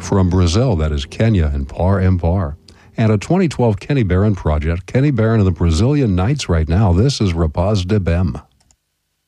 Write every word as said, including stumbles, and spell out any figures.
From Brazil, that is Kenya and Par Empar. And a twenty twelve Kenny Barron project, Kenny Barron and the Brazilian Knights right now. This is Rapaz de Bem.